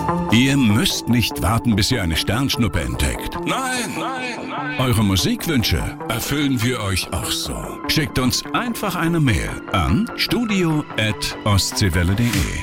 Ihr müsst nicht warten, bis ihr eine Sternschnuppe entdeckt. Nein, nein, nein. Eure Musikwünsche erfüllen wir euch auch so. Schickt uns einfach eine Mail an studio@ostseewelle.de.